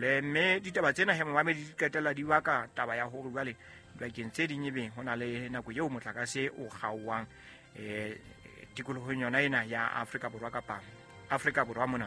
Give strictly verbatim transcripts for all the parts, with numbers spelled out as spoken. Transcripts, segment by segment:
fetole, mme ditaba tsena he Mohamedi di qetella di baka taba ya hore jwale dibakeng tse ding ebe hona le nako eo motlakase o kgauwang eh tikolohong yona ena ya Afrika Borwa kapa Afrika Borwa mona.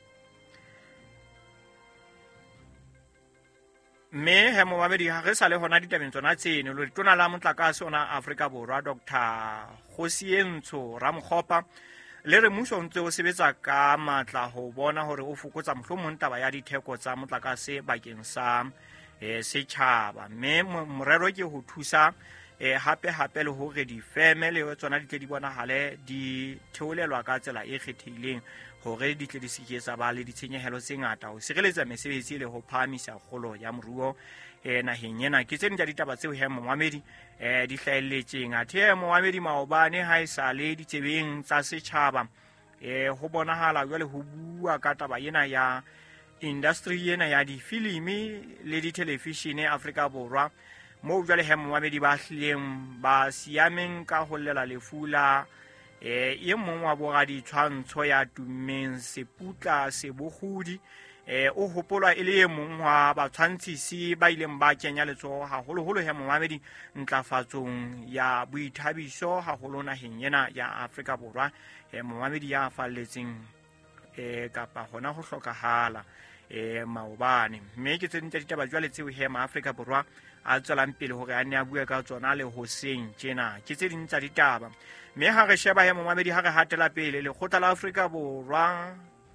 Mme he Mohamedi ha re sa le hona ditabeng tsona tseno lo ditona la motlakase ona Afrika Borwa Doctor Kgosientsho Ramokgopa le re mmuso o ntse o sebetsa ka matla ho bona hore o fokotsa mohlomong taba ya ditheko tsa motlakase bakeng sa eh setjhaba, mme morero ke ho thusa eh hape hape le hore difeme le tsona di tle di bonahale di theolelwa ka tsela e kgethileng hore di tle di siketsa ba le ditshenyehelo tse ngata ho sireletsa mesebetsi le ho phahamisa kgolo ya moruo eh naheng ena. Ke tse ding tsa ditaba tseo he Mohamedi eh di hlaelletseng athe Mohamedi maobane ha isa le ditsebeng tsa setjhaba eh ho bonahala jwale ho bua ka taba ena ya industry ena ya difilimi le di televishene Afrika Borwa, mo jwale he Mohamedi ba hlileng ba siameng ka ho lela lefula eh e mong wa bo ga ditshwantsho ya tummeng Seputla Sebogodi eh o hopola ile e mong wa batshwantshisi ba ileng ba kenya letsoho haholo holo he Mohamedi ntlafatsong ya boithabiso haholo naheng ena ya Afrika Borwa. he Mohamedi ya falletseng eh kapa hona ho hlokahala eh maobane, mme ke tsentse ditaba jwale tseo he ma Afrika Borwa a tswelang pele hore a ne a bua ka tsona le hoseng tjena. Ke tse ding tsa ditaba, mme ha re sheba he Mohamedi ha re hatela pele le Lekgotla la Afrika Borwa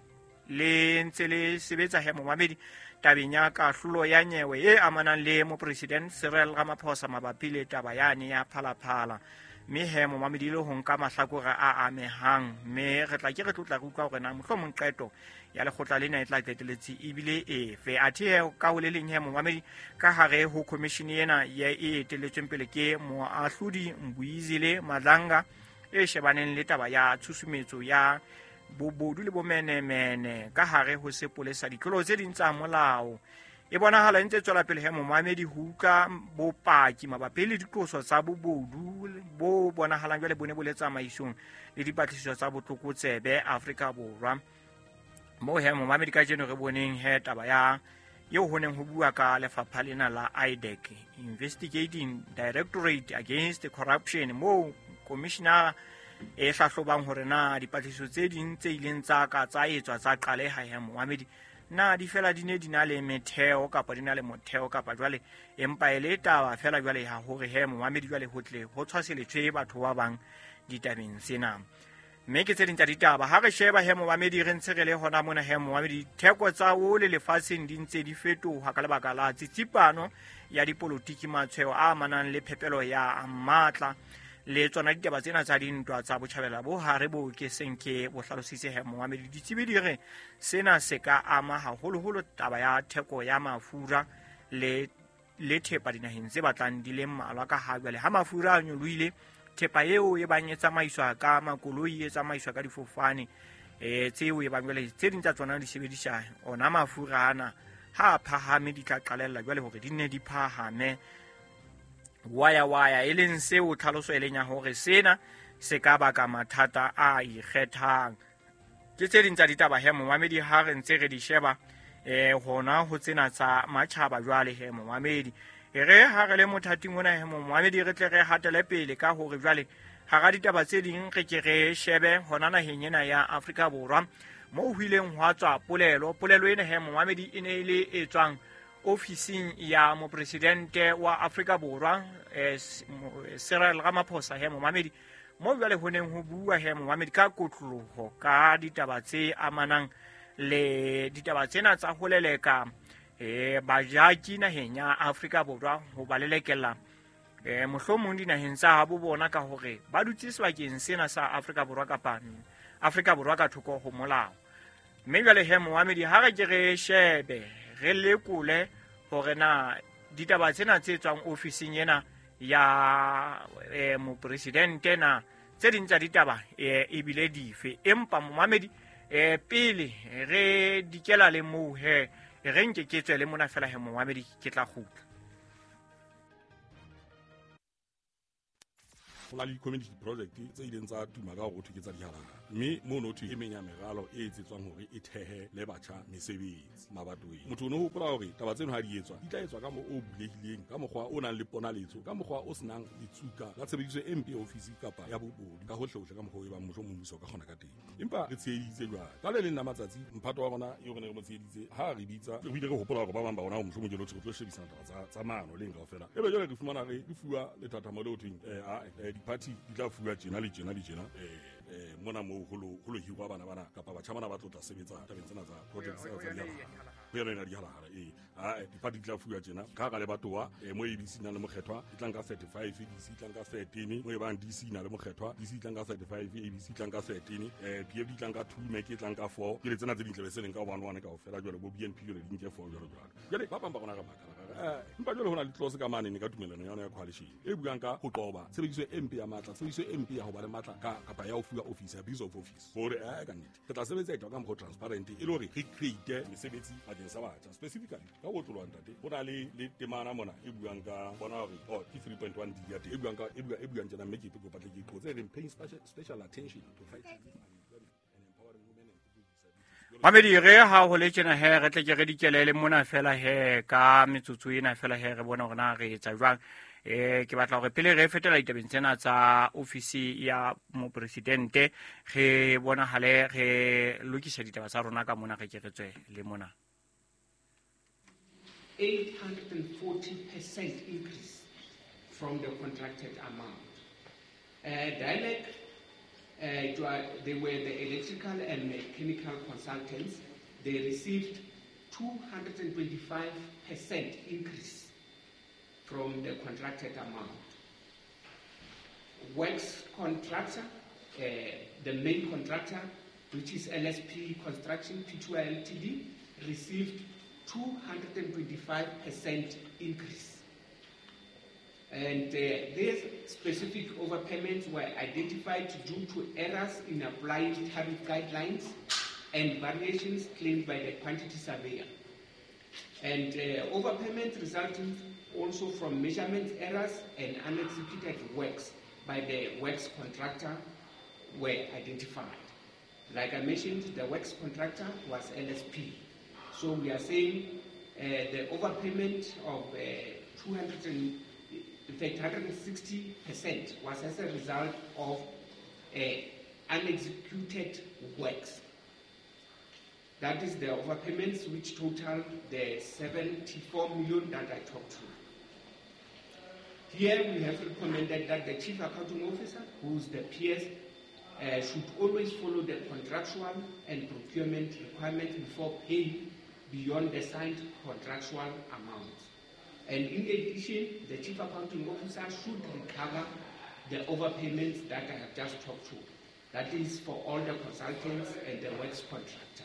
le ntse le sebetsa he Mohamedi tabeng ya kahlolo ya nyewe e amanang le mo President Cyril Ramaphosa mabapi le taba yane ya phalaphala, mme he Mohamedi le ho nka mahlakore a amehang, mme re tla ke re tlotla re utlwa hore na mohlomong qeto ya lekgotla lena e tla qeteletse ebile efe. Athe he ka ho le leng he Mohamedi ka hare ho commission ena ya e eteletsweng pele ke moahlodi Mbuyizile Madlanga e shebaneng le taba ya tshusumetso ya bobodu le bomenemene ka hare ho sepolesa ditlolo tse ding tsa molao. E bonahala ntse tswela pele he Mohamedi ho utlwa bopaki mabapi le diqoso tsa bobodu bo bonahalang jwale bone bo le tsamaisong le dipatlisiso tsa botlokotsebe Afrika Borwa, mo he Mohamedi ka jeno re boneng he taba ya eo ho neng ho bua ka lefapha lena la I D E C, Investigating Directorate Against Corruption, mo commissioner e hlahlobang hore na dipatlisiso tse ding tse ileng tsa ka tsa etswa tsa qaleha he Mohamedi na di fela di ne di na le metheo kapa di na le motheo kapa jwale empa ele taba fela jwale ha hore he Mohamedi jwale ho tle ho tshwaseletswe batho ba bang ditabeng sena. Mme ke tse ding tsa ditaba ha re sheba he Mohamedi re ntse re le hona mona he Mohamedi theko tsa o le lefatsheng di ntse di fetoha ka lebaka la tsitsipano ya dipolotiki matshwao a amanang le phepelo ya matla le tsona ditaba tsena tsa dintwa tsa botjhabela bo hare bo ke senke bo hlalositse he Mohamedi ditsebi di re sena se ka ama haholo holo taba ya theko ya mafura le le thepa dinaheng tse batlang di le mmalwa ka ha jwale ha mafura a nyoloile thepa eo e bang e tsamaiswa ka makoloi e tsamaiswa ka difofane eh tseo e bang jwale tse ding tsa tsona di sebedisha ona mafura ana ha phahame di tla qalella jwale hore di ne di phahame waya waya e leng seo tlhaloso e leng ya hore sena se ka baka mathata a ikgethang. Ke tse ding tsa ditaba he Mohamedi ha re ntse re di sheba eh hona ho tsena tsa matjhaba jwale he Mohamedi e re ha re le mothating ona he Mohamedi re tle re hatele pele ka hore jwale ha ga ditaba tse ding re ke re shebe hona naheng ena ya Afrika Borwa mo ho hileng hwa tswa polelo polelo ena he Mohamedi e ne ile e tswang ofising ya mo presidente wa Afrika Borwa eh, Cyril Ramaphosa he Mohamedi mo jwale ho neng ho bua he Mohamedi ka kotloloho ka ditaba tse amanang le ditaba tsena tsa ho leleka eh bajaki naheng ya Afrika Borwa ho ba lelekela eh mohlomong dinaheng tsa habo bona ka hore ba dutse sebakeng sena sa Afrika Borwa kapa Afrika Borwa ka thoko ho molao. Mme jwale he Mohamedi ha re ke re shebe re lekole hore na ditaba tsena tse tswang ofising ena ya eh mo presidente na tse ding tsa ditaba e ebile dife empa Mohamedi eh pele re dikela le mo he re nke ke tswe le mona fela he Mohamedi ke tla khutla la community project tse ileng tsa tuma ka go thuketsa dihala mme mo no thwe e meng ya meralo e etsetswang hore e thehe le batjha mesebetsi mabatoweng. Motho o ne hopola hore taba tseno ha di etswa di tla etswa ka moo o bulehileng, ka mokgwa o nang le ponaletso, ka mokgwa o senang letsuka la tshebediso e mpe ya ofisi kapa ya bobodu, ka hohle-hohle ka mokgwa o e bang motho o mmuso ka kgona ka teng. Empa re tsheheditse jwale ka le leng la matsatsi mphato wa rona eo re ne re mo tsheheditse ha re bitsa re bile re hopola hore ba bang ba rona ho mohlomong jelo tlo shebisana taba tsa tsa mano le kaofela. Ebe jwale re fumana re di fuwa lethathamo le ho thweng eh di-party di tla fuwa tjena le tjena le tjena eh eh mona mo ho lo ho lo hirwa bana bana kapa batjha bana ba tlo tla sebetsa tabeng tsena tsa projects tsa tsa ho ya rena di halala eh ha di-party di tla fuwa tjena ka ga le batowa mo e bisi na le mokgethwa e tlang ka thirty-five D C tlang ka thirteen mo e bang D C na le mokgethwa D C tlang ka thirty-five A B C tlang ka thirteen eh P F D tlang ka two Mac tlang ka four ke le tsena tse dintle be se leng ka one one kaofela jwale bo B N P jwale di nke four jwale jwale jwale ba bang ba rona ka makala eh empa jwale hona le tlose ka mane ne ka tumellano yona ya coalition e buang ka ho qoba tshebediso e mpe ya matla tshebediso e mpe ya ho ba le matla ka kapa ya ho fuwa office abuse of office hore eh ka nnete re tla sebetsa etswa ka mokgwa transparent e le hore re create mesebetsi bakeng sa batjha specifically ka ho tlolwa ntate ho na le le temana mona e buang ka bona hore oh ke three point one D ya te e buang ka e buang e buang tjena mme ke go patle ke ipotse re paying special special attention to fight Mamedi re ha ho le tjena he re tle ke re dikelele mona fela he ka metsotso ena fela he re bona rona re etsa jwang eh ke batla hore pele re fetela ditabeng tsena tsa ofisi ya mo presidente ge bona hale ge lokisa ditaba tsa rona ka mona ge ke re tswe le mona eight hundred forty percent increase from the contracted amount. Uh, Dialect, uh, they were the electrical and mechanical consultants. They received two hundred twenty-five percent increase from the contracted amount. Works contractor, uh, the main contractor, which is L S P Construction, P two I L T D, received two hundred twenty-five percent increase. And uh, these specific overpayments were identified due to errors in applying tariff guidelines and variations claimed by the quantity surveyor. And uh, overpayments resulting also from measurement errors and unexecuted works by the works contractor were identified. Like I mentioned, the works contractor was L S P. So we are saying uh, the overpayment of uh, two hundred, in fact, one hundred sixty percent was as a result of uh, unexecuted works. That is the overpayments which total the seventy-four million that I talked to. Here we have recommended that the Chief Accounting Officer, who is the P S, uh, should always follow the contractual and procurement requirements before paying beyond the signed contractual amount. And in addition, the Chief Accounting Officer should recover the overpayments that I have just talked to. That is for all the consultants and the works contractor.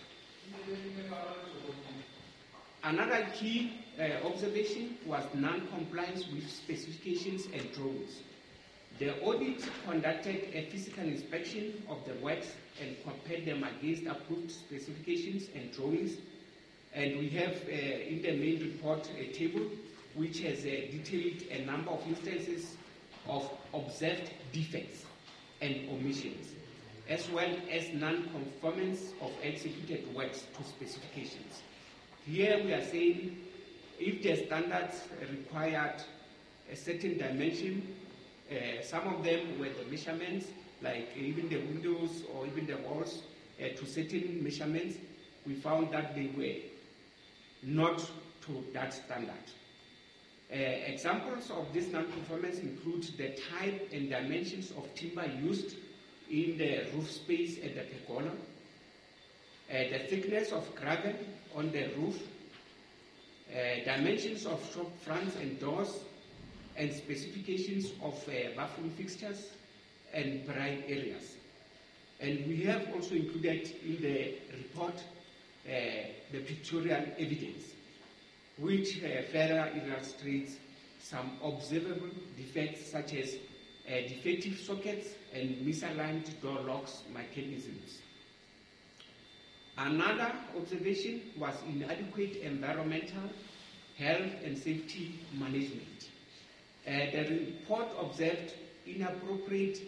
Another key uh, observation was non-compliance with specifications and drawings. The audit conducted a physical inspection of the works and compared them against approved specifications and drawings. And we have uh, in the main report a table which has uh, detailed a number of instances of observed defects and omissions, as well as non-conformance of executed works to specifications. Here we are saying if the standards required a certain dimension, uh, some of them were the measurements, like even the windows or even the walls, uh, to certain measurements, we found that they were not to that standard. Uh, examples of this non-conformance include the type and dimensions of timber used in the roof space at the pergola, uh, the thickness of gravel on the roof, uh, dimensions of shop fronts and doors, and specifications of uh, bathroom fixtures and bright areas. And we have also included in the report uh, the pictorial evidence, which uh, further illustrates some observable defects such as uh, defective sockets and misaligned door locks mechanisms. Another observation was inadequate environmental, health and safety management. Uh, the report observed inappropriate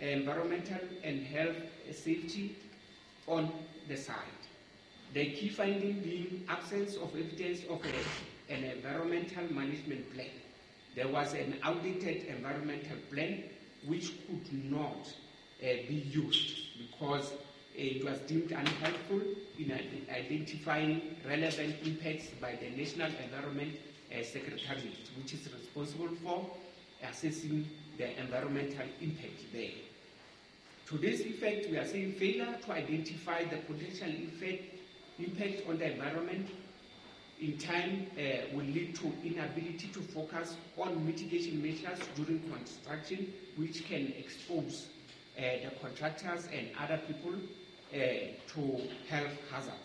environmental and health safety on the site. The key finding being absence of evidence of a, an environmental management plan. There was an outdated environmental plan which could not uh, be used because it was deemed unhelpful in identifying relevant impacts by the National Environment uh, Secretariat, which is responsible for assessing the environmental impact there. To this effect, we are saying failure to identify the potential effect, impact on the environment in time uh, will lead to inability to focus on mitigation measures during construction, which can expose uh, the contractors and other people uh, to health hazards.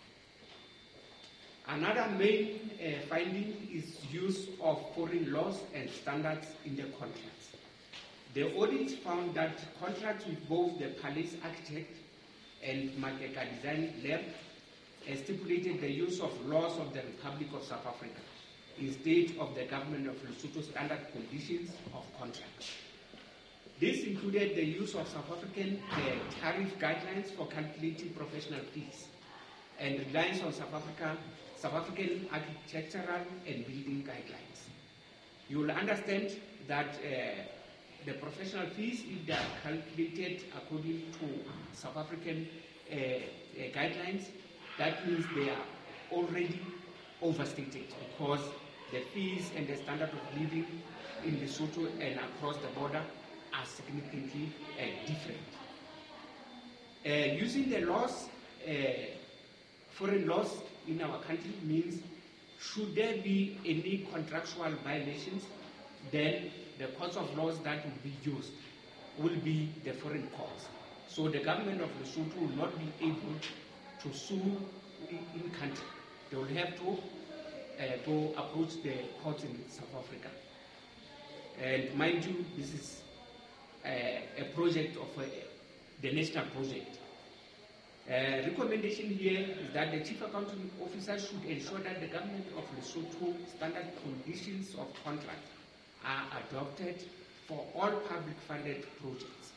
Another main uh, finding is use of foreign laws and standards in the contracts. The audit found that contracts with both the Palace Architect and Makeka Design Lab stipulated the use of laws of the Republic of South Africa instead of the Government of Lesotho standard conditions of contract. This included the use of South African uh, tariff guidelines for calculating professional fees and reliance on South Africa, South African architectural and building guidelines. You will understand that uh, the professional fees, if they are calculated according to South African uh, uh, guidelines, that means they are already overstated because the fees and the standard of living in Lesotho and across the border are significantly uh, different. Uh, using the laws, uh, foreign laws in our country means should there be any contractual violations, then the courts of laws that will be used will be the foreign courts. So the government of Lesotho will not be able to sue in, in country. They will have to uh, go approach the courts in South Africa. And mind you, this is uh, a project of uh, the national project. Uh, recommendation here is that the Chief Accounting Officer should ensure that the government of Lesotho standard conditions of contract are adopted for all public funded projects.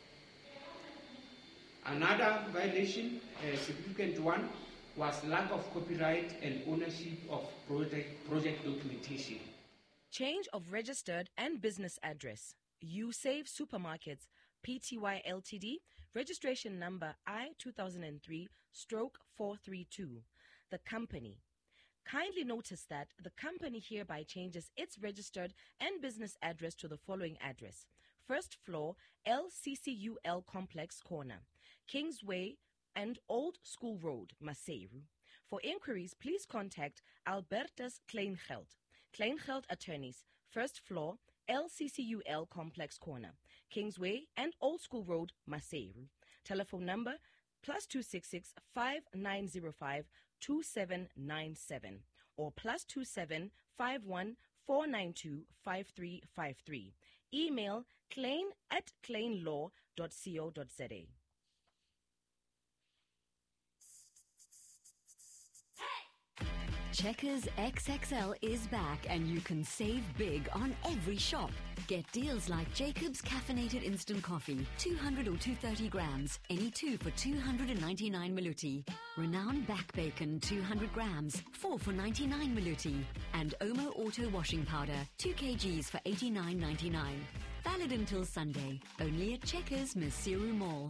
Another violation, a significant one, was lack of copyright and ownership of project, project documentation. Change of registered and business address. USave Supermarkets, Pty Ltd, registration number I two thousand three stroke four three two. The company. Kindly notice that the company hereby changes its registered and business address to the following address. First floor, L C C U L Complex Corner, Kingsway and Old School Road, Maseru. For inquiries, please contact Albertus Kleingeld, Kleingeld Attorneys, first floor, L C C U L Complex Corner, Kingsway and Old School Road, Maseru. Telephone number plus two six six, five nine zero five, two seven nine seven or plus two seven five one four nine two five three five three. Email klein at kleinlaw dot co dot za. Checkers X X L is back and you can save big on every shop. Get deals like Jacob's Caffeinated Instant Coffee, two hundred or two hundred thirty grams, any two for two hundred ninety-nine maluti. Renowned Back Bacon, two hundred grams, four for ninety-nine maluti. And Omo Auto Washing Powder, two kilograms for eighty-nine ninety-nine. Valid until Sunday, only at Checkers Maseru Mall.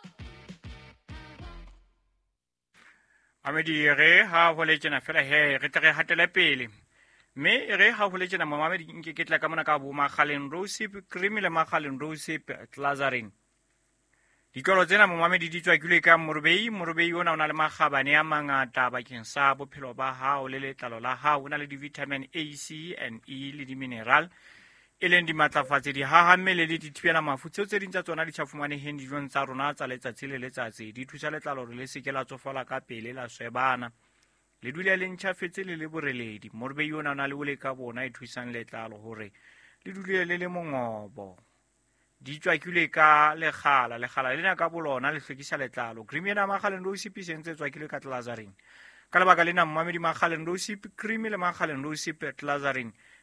Amedi re ha ho le tjena fela he re tle re hatele pele me re ha ho le tjena mamamedi nke ke tla ka mona ka bo Magalen Rosip cream le Magalen Rosip Glazarin ditlolo tsena mamamedi di tswa kile ka morobei morobei ona ona le magabane a mangata bakeng sa bophelo ba hao le letlalo la hao ona le di vitamin A, C and E le di mineral eleng di matlafatse di hahammele le di thibela mafu tseo tse ding tsa tsona di tshafumaneheng dijong tsa rona tsa letsatsi le letsatsi di thusa letlalo re le seke la tsofala ka pele la swebana le dula le ntšhafetse le le boreledi morbe yona ona le ole ka bona e thusang letlalo hore le dule le le mongobo di tswa kile ka legala legala lena ka bolona le hlokisa letlalo cream ya Magalen Rosip sentse tswa kile ka Glazarin ka lebaka lena mmamedi Magalen Rosip cream le Magalen Rosip Glazarin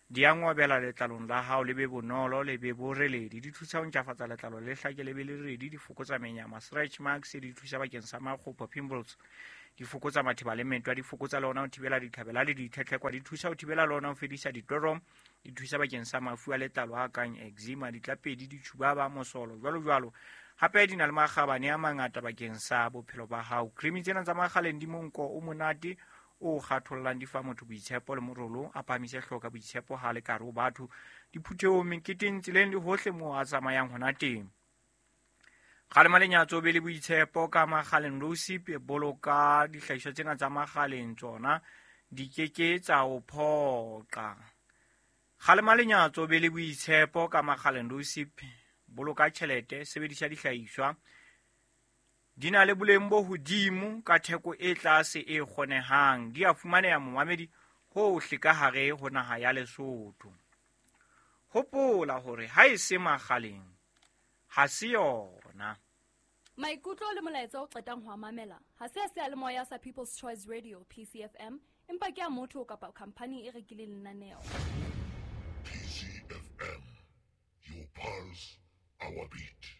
di a ngobela letlalong la hao le be bonolo le be boreledi. Di thusa ho ntlafatsa letlalo le hlake le be le redi, di fokotsa menyama, stretch marks, di thusa bakeng sa makgopo, pimples, di fokotsa mathiba le mentwa, di fokotsa lona ho thibela ditlhabela le ditlhetlhekwa, di thusa ho thibela lona ho fedisa ditoro, di thusa bakeng sa mafu a letlalo a kang eczema, ditlapedi, ditjhubaba, mosolo, jwalo jwalo. Hape di na le makgabane a mangata bakeng sa bophelo ba hao. Cream tsena tsa makgaleng di monko o monate o kgathollang, di fa motho boitshepo le morolo, a phahamise hlooho ka boitshepo ha le kare ho batho, di phutheho meketeng tseleng le hohle moo a tsamayang hona teng. Kgalema lenyatso o be le boitshepo ka makgaleng rosip, boloka dihlahiswa tsena tsa makgaleng tsona di keke tsa o phoqa. Kgalema lenyatso o be le boitshepo ka makgaleng rosip, boloka tjhelete, sebedisa dihlahiswa di na le boleng bo hodimo ka theko e tlase e kgonehang, di a fumaneha momamedi hohle ka hare ho naha ya Lesotho. Hopola hore ha e se makgaleng ha se yona. Maikutlo le molaetsa o qetang ho mamela ha se se le moya sa People's Choice Radio P C F M, empa ke a motho kapa company e rekileng lenaneo. P C F M, your pulse, our beat.